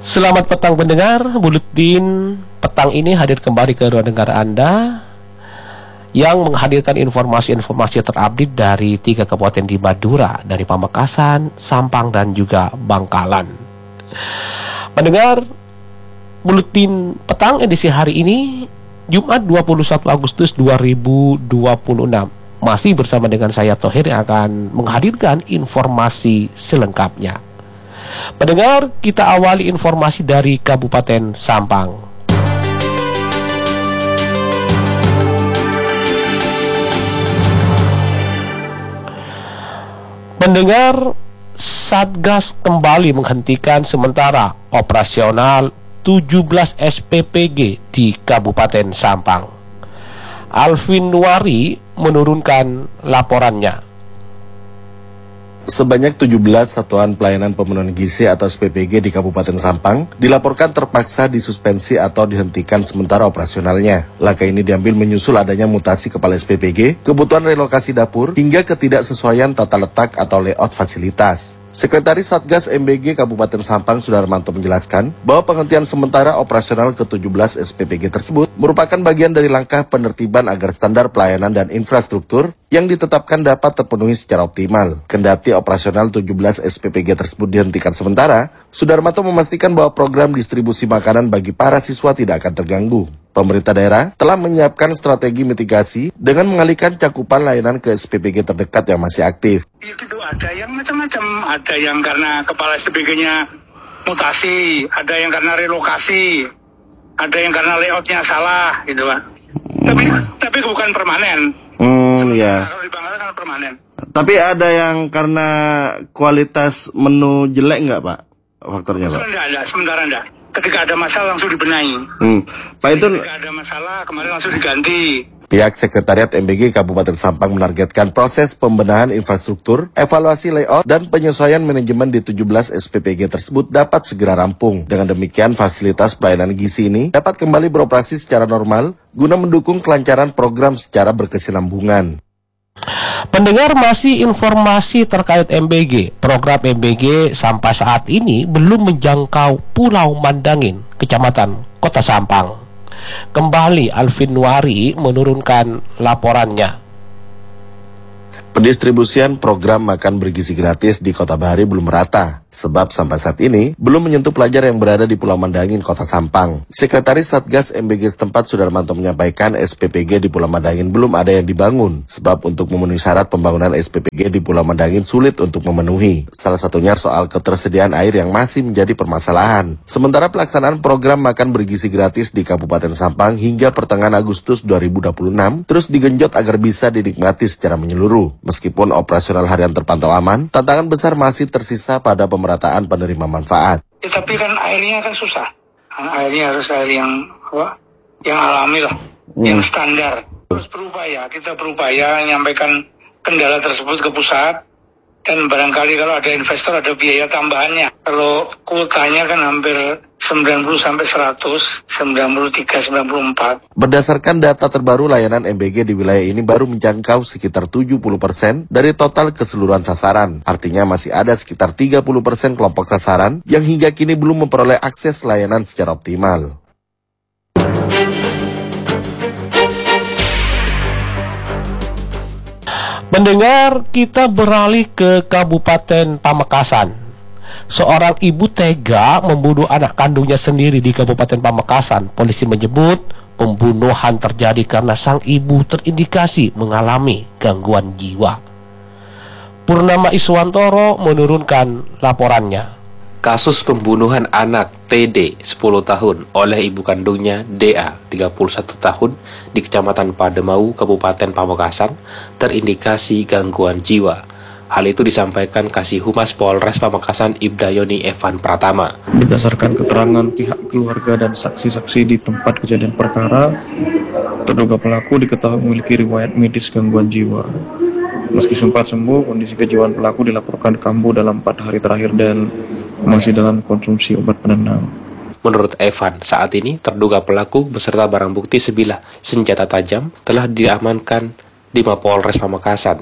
Selamat petang pendengar, Buletin Petang ini hadir kembali ke ruang dengar Anda yang menghadirkan informasi-informasi terupdate dari 3 kabupaten di Madura, dari Pamekasan, Sampang, dan juga Bangkalan. Pendengar, Buletin Petang edisi hari ini, Jumat 21 Agustus 2026. Masih bersama dengan saya Thohir yang akan menghadirkan informasi selengkapnya. Pendengar, kita awali informasi dari Kabupaten Sampang. Pendengar, Satgas kembali menghentikan sementara operasional 17 SPPG di Kabupaten Sampang. Alvin Nuari menurunkan laporannya. Sebanyak 17 satuan pelayanan pemenuhan gizi atau SPPG di Kabupaten Sampang dilaporkan terpaksa disuspensi atau dihentikan sementara operasionalnya. Langkah ini diambil menyusul adanya mutasi kepala SPPG, kebutuhan relokasi dapur, hingga ketidaksesuaian tata letak atau layout fasilitas. Sekretaris Satgas MBG Kabupaten Sampang Sudarmanto menjelaskan bahwa penghentian sementara operasional ke-17 SPPG tersebut merupakan bagian dari langkah penertiban agar standar pelayanan dan infrastruktur yang ditetapkan dapat terpenuhi secara optimal. Kendati operasional 17 SPPG tersebut dihentikan sementara, Sudarmanto memastikan bahwa program distribusi makanan bagi para siswa tidak akan terganggu. Pemerintah daerah telah menyiapkan strategi mitigasi dengan mengalihkan cakupan layanan ke SPPG terdekat yang masih aktif. Itu ada yang macam-macam, ada yang karena kepala SPPG-nya mutasi, ada yang karena relokasi, ada yang karena layoutnya salah, gitu Pak. Tapi bukan permanen. Ya. Kalau di Bangkalan kan permanen. Tapi ada yang karena kualitas menu jelek nggak Pak? Faktornya Pak? Sementara enggak. Ketika ada masalah langsung dibenahi. Pak itu ketika ada masalah kemarin langsung diganti. Pihak Sekretariat MBG Kabupaten Sampang menargetkan proses pembenahan infrastruktur, evaluasi layout, dan penyesuaian manajemen di 17 SPPG tersebut dapat segera rampung. Dengan demikian, fasilitas pelayanan gizi ini dapat kembali beroperasi secara normal guna mendukung kelancaran program secara berkesinambungan. Pendengar, masih informasi terkait MBG. Program MBG sampai saat ini belum menjangkau Pulau Mandangin, Kecamatan Kota Sampang. Kembali Alvin Nuari menurunkan laporannya. Pendistribusian program makan bergizi gratis di Kota Bahari belum merata, sebab sampai saat ini belum menyentuh pelajar yang berada di Pulau Mandangin, Kota Sampang. Sekretaris Satgas MBG setempat Sudarmanto menyampaikan SPPG di Pulau Mandangin belum ada yang dibangun, sebab untuk memenuhi syarat pembangunan SPPG di Pulau Mandangin sulit untuk memenuhi. Salah satunya soal ketersediaan air yang masih menjadi permasalahan. Sementara pelaksanaan program makan bergizi gratis di Kabupaten Sampang hingga pertengahan Agustus 2026 terus digenjot agar bisa dinikmati secara menyeluruh. Meskipun operasional harian terpantau aman, tantangan besar masih tersisa pada pemerataan penerima manfaat. Ya, tapi kan airnya kan susah. Airnya harus air yang alami lah, yang standar. Terus kita berupaya menyampaikan kendala tersebut ke pusat. Dan barangkali kalau ada investor ada biaya tambahannya. Kalau kuotanya kan hampir 90 sampai 100, 93, 94. Berdasarkan data terbaru, layanan MBG di wilayah ini baru menjangkau sekitar 70% dari total keseluruhan sasaran. Artinya masih ada sekitar 30% kelompok sasaran yang hingga kini belum memperoleh akses layanan secara optimal. Pendengar, kita beralih ke Kabupaten Pamekasan. Seorang ibu tega membunuh anak kandungnya sendiri di Kabupaten Pamekasan. Polisi menyebut pembunuhan terjadi karena sang ibu terindikasi mengalami gangguan jiwa. Purnama Iswantoro menurunkan laporannya. Kasus pembunuhan anak TD 10 tahun oleh ibu kandungnya DA 31 tahun di Kecamatan Pademau, Kabupaten Pamekasan terindikasi gangguan jiwa. Hal itu disampaikan Kasih Humas Polres Pamekasan Ibdayoni Evan Pratama. Berdasarkan keterangan pihak keluarga dan saksi-saksi di tempat kejadian perkara, terduga pelaku diketahui memiliki riwayat medis gangguan jiwa. Meski sempat sembuh, kondisi kejiwaan pelaku dilaporkan kambuh dalam 4 hari terakhir dan masih dalam konsumsi obat penenang. Menurut Evan, saat ini terduga pelaku beserta barang bukti sebilah senjata tajam telah diamankan di Mapolres Pamekasan.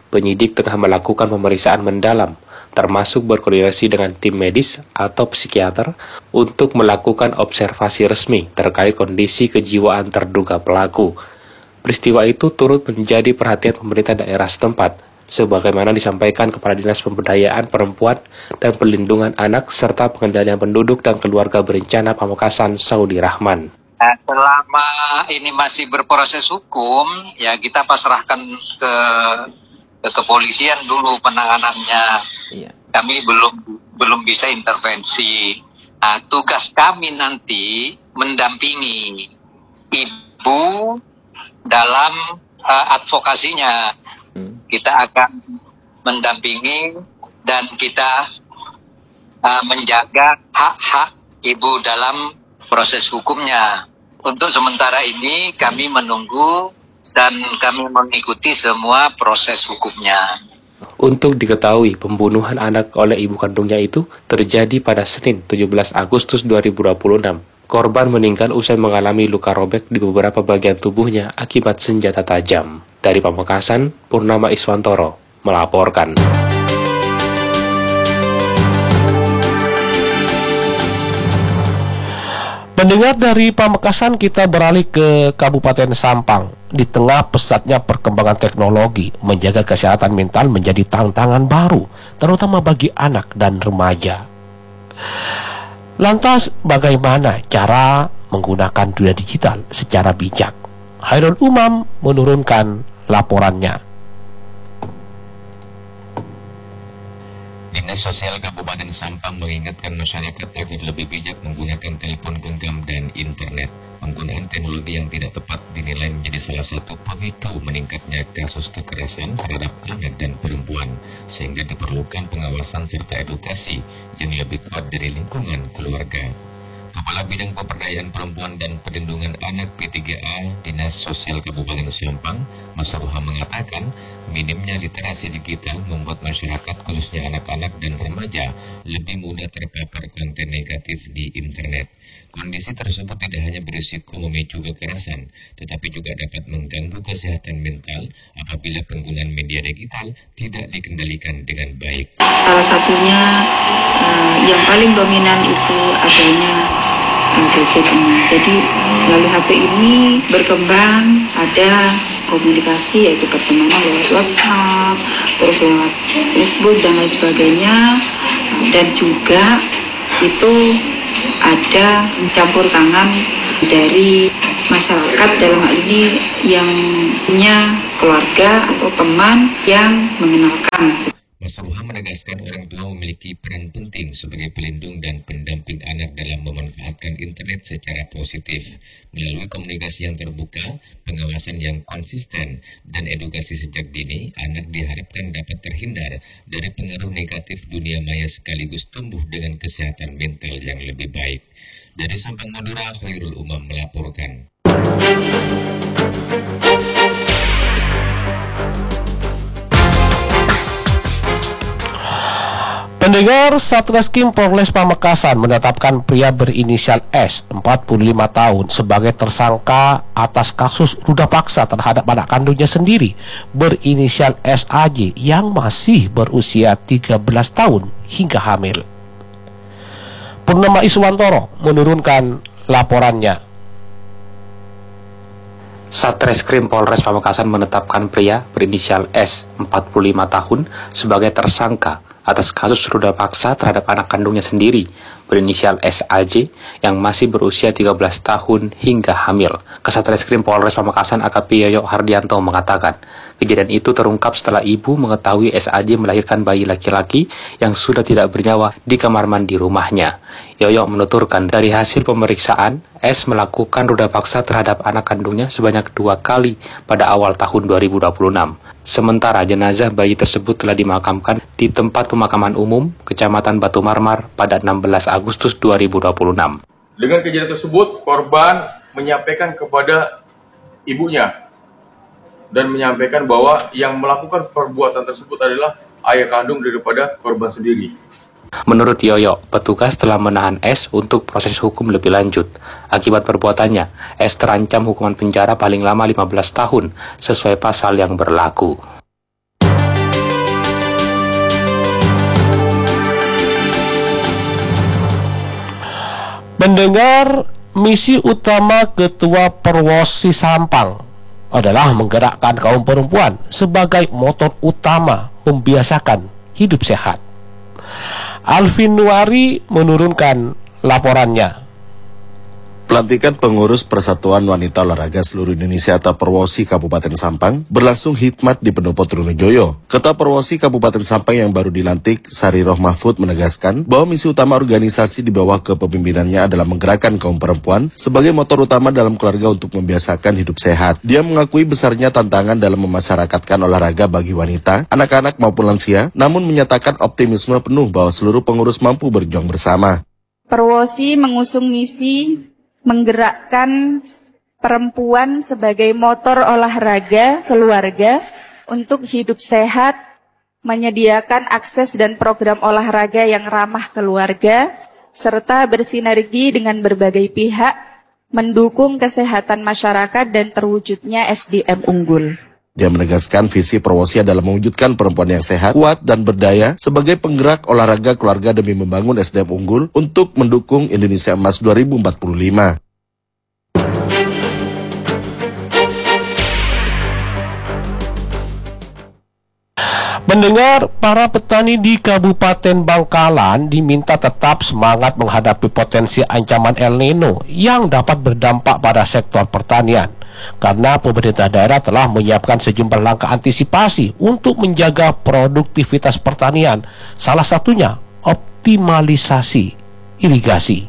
penyidik tengah melakukan pemeriksaan mendalam, termasuk berkoordinasi dengan tim medis atau psikiater untuk melakukan observasi resmi terkait kondisi kejiwaan terduga pelaku. Peristiwa itu turut menjadi perhatian pemerintah daerah setempat, sebagaimana disampaikan Kepala Dinas Pemberdayaan Perempuan dan Perlindungan Anak serta Pengendalian Penduduk dan Keluarga Berencana Pamekasan, Saudi Rahman. Selama ini masih berproses hukum, ya kita pasrahkan ke kepolisian dulu penanganannya. Iya. Kami belum bisa intervensi. Nah, tugas kami nanti mendampingi ibu dalam advokasinya. Kita akan mendampingi dan kita menjaga hak-hak ibu dalam proses hukumnya. Untuk sementara ini kami menunggu dan kami mengikuti semua proses hukumnya. Untuk diketahui, pembunuhan anak oleh ibu kandungnya itu terjadi pada Senin 17 Agustus 2026. Korban meninggal usai mengalami luka robek di beberapa bagian tubuhnya akibat senjata tajam. Dari Pamekasan, Purnama Iswantoro melaporkan. Pendengar dari Pamekasan, kita beralih ke Kabupaten Sampang. Di tengah pesatnya perkembangan teknologi, menjaga kesehatan mental menjadi tantangan baru, terutama bagi anak dan remaja. Lantas, bagaimana cara menggunakan dunia digital secara bijak? Khairul Umam menurunkan laporannya. Dinas Sosial Kabupaten Sampang mengingatkan masyarakat agar lebih bijak menggunakan telepon genggam dan internet. Penggunaan teknologi yang tidak tepat dinilai menjadi salah satu pemicu meningkatnya kasus kekerasan terhadap anak dan perempuan, sehingga diperlukan pengawasan serta edukasi yang lebih kuat dari lingkungan keluarga. Kepala Bidang Pemberdayaan Perempuan dan Perlindungan Anak P3A Dinas Sosial Kabupaten Sampang, Mas Ruha mengatakan, minimnya literasi digital membuat masyarakat khususnya anak-anak dan remaja lebih mudah terpapar konten negatif di internet. Kondisi tersebut tidak hanya berisiko memicu kekerasan, tetapi juga dapat mengganggu kesehatan mental apabila penggunaan media digital tidak dikendalikan dengan baik. Salah satunya yang paling dominan itu adanya gadget ini. Jadi melalui HP ini berkembang ada komunikasi, yaitu pertemanan lewat WhatsApp, terus lewat Facebook dan lain sebagainya, dan juga itu ada campur tangan dari masyarakat dalam hal ini yang punya keluarga atau teman yang mengenalkan. Mas Ruha menegaskan orang tua memiliki peran penting sebagai pelindung dan pendamping anak dalam memanfaatkan internet secara positif. Melalui komunikasi yang terbuka, pengawasan yang konsisten, dan edukasi sejak dini, anak diharapkan dapat terhindar dari pengaruh negatif dunia maya sekaligus tumbuh dengan kesehatan mental yang lebih baik. Dari Sampang, Madura, Khairul Umam melaporkan. Pendengar, Satreskrim Polres Pamekasan menetapkan pria berinisial S, 45 tahun, sebagai tersangka atas kasus ruda paksa terhadap anak kandungnya sendiri berinisial SAJ yang masih berusia 13 tahun hingga hamil. Purnama Iswantoro menurunkan laporannya. Satreskrim Polres Pamekasan menetapkan pria berinisial S, 45 tahun, sebagai tersangka atas kasus ruda paksa terhadap anak kandungnya sendiri berinisial SAJ yang masih berusia 13 tahun hingga hamil. Kasatreskrim Polres Pamekasan AKP Yoyo Hardianto mengatakan, kejadian itu terungkap setelah ibu mengetahui SAJ melahirkan bayi laki-laki yang sudah tidak bernyawa di kamar mandi rumahnya. Yoyo menuturkan, dari hasil pemeriksaan, S melakukan ruda paksa terhadap anak kandungnya sebanyak 2 kali pada awal tahun 2026. Sementara jenazah bayi tersebut telah dimakamkan di tempat pemakaman umum Kecamatan Batu Marmar pada 16 Agustus 2026. Dengan kejadian tersebut, korban menyampaikan kepada ibunya dan menyampaikan bahwa yang melakukan perbuatan tersebut adalah ayah kandung daripada korban sendiri. Menurut Yoyo, petugas telah menahan S untuk proses hukum lebih lanjut. Akibat perbuatannya, S terancam hukuman penjara paling lama 15 tahun sesuai pasal yang berlaku. Mendengar misi utama Ketua Perwosi Sampang adalah menggerakkan kaum perempuan sebagai motor utama membiasakan hidup sehat. Alvin Nuari menurunkan laporannya. Pelantikan pengurus Persatuan Wanita Olahraga Seluruh Indonesia atau Perwosi Kabupaten Sampang berlangsung hikmat di Pendopo Trunojoyo. Ketua Perwosi Kabupaten Sampang yang baru dilantik, Sariroh Mahfud, menegaskan bahwa misi utama organisasi di bawah kepemimpinannya adalah menggerakkan kaum perempuan sebagai motor utama dalam keluarga untuk membiasakan hidup sehat. Dia mengakui besarnya tantangan dalam memasyarakatkan olahraga bagi wanita, anak-anak maupun lansia, namun menyatakan optimisme penuh bahwa seluruh pengurus mampu berjuang bersama. Perwosi mengusung misi menggerakkan perempuan sebagai motor olahraga keluarga untuk hidup sehat, menyediakan akses dan program olahraga yang ramah keluarga, serta bersinergi dengan berbagai pihak, mendukung kesehatan masyarakat dan terwujudnya SDM unggul. Dia menegaskan visi Perwosi adalah mewujudkan perempuan yang sehat, kuat, dan berdaya sebagai penggerak olahraga keluarga demi membangun SDM unggul untuk mendukung Indonesia Emas 2045. Mendengar para petani di Kabupaten Bangkalan diminta tetap semangat menghadapi potensi ancaman El Nino yang dapat berdampak pada sektor pertanian. Karena pemerintah daerah telah menyiapkan sejumlah langkah antisipasi untuk menjaga produktivitas pertanian, salah satunya optimalisasi irigasi.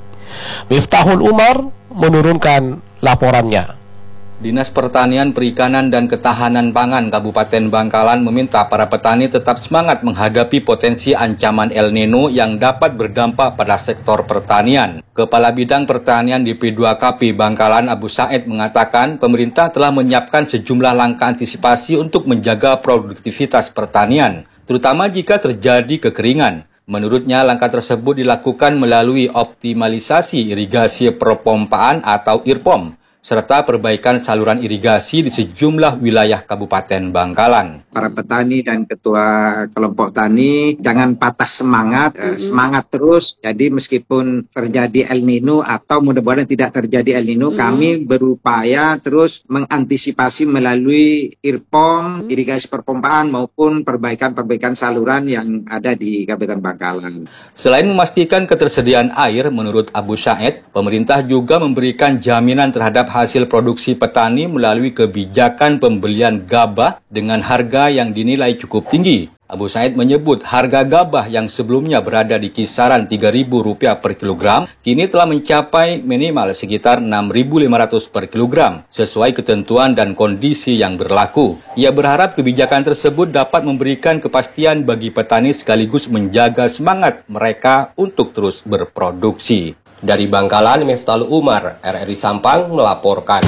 Miftahul Umar menurunkan laporannya. Dinas Pertanian, Perikanan, dan Ketahanan Pangan Kabupaten Bangkalan meminta para petani tetap semangat menghadapi potensi ancaman El Nino yang dapat berdampak pada sektor pertanian. Kepala Bidang Pertanian di P2KP Bangkalan, Abu Said, mengatakan pemerintah telah menyiapkan sejumlah langkah antisipasi untuk menjaga produktivitas pertanian, terutama jika terjadi kekeringan. Menurutnya, langkah tersebut dilakukan melalui optimalisasi irigasi perpompaan atau IRPOM, serta perbaikan saluran irigasi di sejumlah wilayah Kabupaten Bangkalan. Para petani dan ketua kelompok tani jangan patah semangat, semangat terus. Jadi meskipun terjadi El Nino atau mudah-mudahan tidak terjadi El Nino, kami berupaya terus mengantisipasi melalui IRPOM, irigasi perpompaan maupun perbaikan saluran yang ada di Kabupaten Bangkalan. Selain memastikan ketersediaan air, menurut Abu Said, pemerintah juga memberikan jaminan terhadap hasil produksi petani melalui kebijakan pembelian gabah dengan harga yang dinilai cukup tinggi. Abu Said menyebut harga gabah yang sebelumnya berada di kisaran Rp3.000 per kilogram, kini telah mencapai minimal sekitar Rp6.500 per kilogram, sesuai ketentuan dan kondisi yang berlaku. Ia berharap kebijakan tersebut dapat memberikan kepastian bagi petani sekaligus menjaga semangat mereka untuk terus berproduksi. Dari Bangkalan, Miftahul Umar, RRI Sampang melaporkan.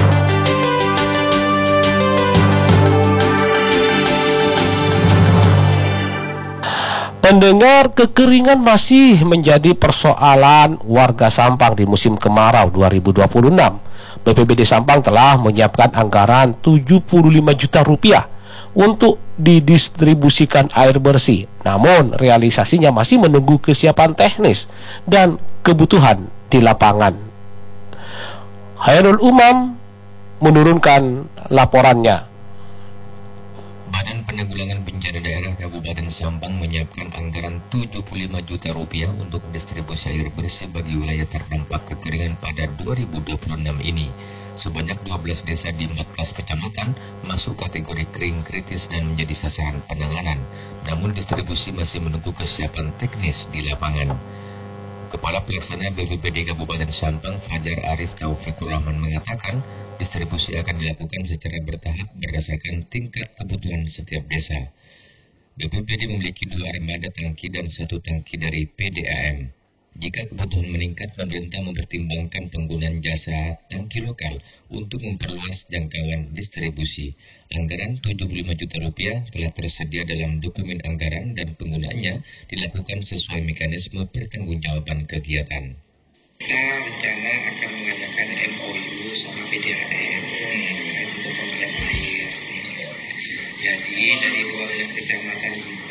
Pendengar, kekeringan masih menjadi persoalan warga Sampang di musim kemarau 2026. BPBD Sampang telah menyiapkan anggaran Rp75 juta untuk didistribusikan air bersih. Namun realisasinya masih menunggu kesiapan teknis dan kebutuhan di lapangan. Khairul Umam menurunkan laporannya. Badan Penanggulangan Bencana Daerah Kabupaten Sampang menyiapkan anggaran Rp75 juta untuk distribusi air bersih bagi wilayah terdampak kekeringan pada 2026 ini. Sebanyak 12 desa di 14 kecamatan masuk kategori kering kritis dan menjadi sasaran penanganan. Namun distribusi masih menunggu kesiapan teknis di lapangan. Kepala Pelaksana BPBD Kabupaten Sampang, Fajar Arif Taufikur Rahman, mengatakan distribusi akan dilakukan secara bertahap berdasarkan tingkat kebutuhan setiap desa. BPBD memiliki 2 armada tangki dan 1 tangki dari PDAM. Jika kebutuhan meningkat, pemerintah mempertimbangkan penggunaan jasa tangki lokal untuk memperluas jangkauan distribusi. Anggaran Rp75 juta telah tersedia dalam dokumen anggaran dan penggunaannya dilakukan sesuai mekanisme pertanggungjawaban kegiatan. Kita rencana akan mengadakan MOU sama PDAM untuk pemberian air. Jadi dari 12 kecamatan